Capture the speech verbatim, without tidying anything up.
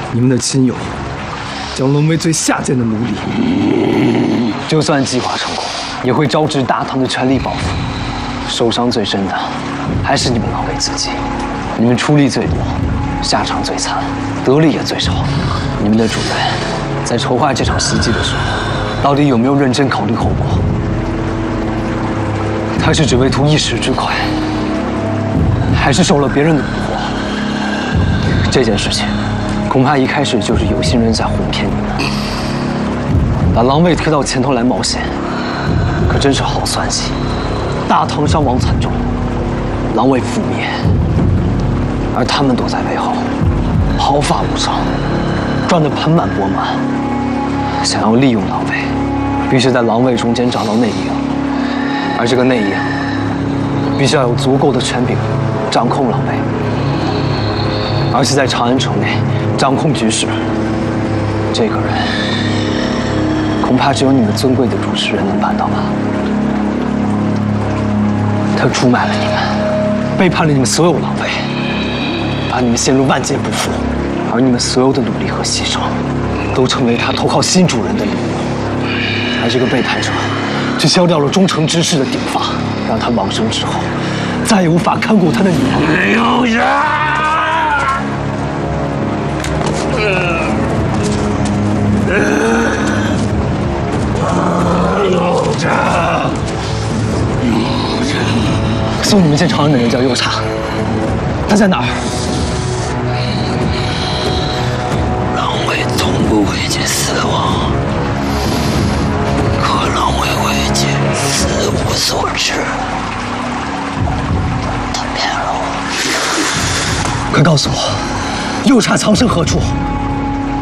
你们的亲友将沦为最下贱的奴隶。 就算计划成功，也会招致大唐的全力报复。受伤最深的还是你们狼卫自己。你们出力最多，下场最惨，得利也最少。你们的主人在筹划这场袭击的时候，到底有没有认真考虑后果？他是只为图一时之快，还是受了别人的蛊惑？这件事情，恐怕一开始就是有心人在哄骗你们，把狼卫推到前头来冒险，可真是好算计。大唐伤亡惨重，狼卫覆灭，而他们躲在背后，毫发无伤，赚得盆满钵满。想要利用狼卫，必须在狼卫中间找到内应，而这个内应必须要有足够的权柄掌控狼卫，而且在长安城内掌控局势。这个人恐怕只有你们尊贵的主持人能办到吧。他出卖了你们，背叛了你们所有狼卫，把你们陷入万劫不复，而你们所有的努力和牺牲，都成为他投靠新主人的礼物。而这个背叛者，却削掉了忠诚之士的顶发，让他往生之后，再也无法看顾他的女儿。 有人！有着。 送你们进长安的人叫右差，他在哪儿？ 狼卫从不畏惧死亡，可狼卫畏惧死无所知。他骗了我。 快告诉我，右差藏身何处？